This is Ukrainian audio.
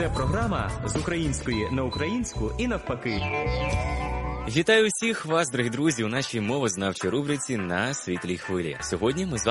Це програма з української на українську і навпаки. Вітаю усіх вас, дорогі друзі, у нашій мовознавчій рубриці «На світлій хвилі». Сьогодні ми з вами